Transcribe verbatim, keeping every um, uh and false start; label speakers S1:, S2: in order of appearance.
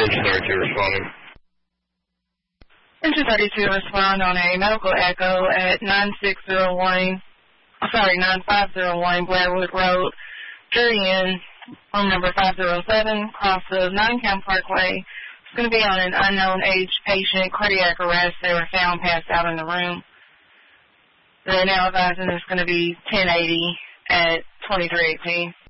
S1: Engine thirty-two responding.
S2: Engine thirty-two respond on a medical echo at nine six zero one, sorry, nine five zero one Blairwood Road, Jurian, room number five zero seven, cross of Nine Camp Parkway. It's going to be on an unknown age patient, cardiac arrest. They were found passed out in the room. They're now advising it's going to be ten eighty at twenty-three eighteen.